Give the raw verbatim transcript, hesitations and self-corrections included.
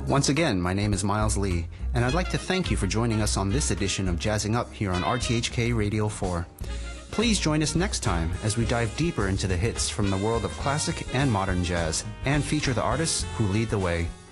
Once again, my name is Miles Lee, and I'd like to thank you for joining us on this edition of Jazzing Up here on R T H K Radio four. Please join us next time as we dive deeper into the hits from the world of classic and modern jazz and feature the artists who lead the way.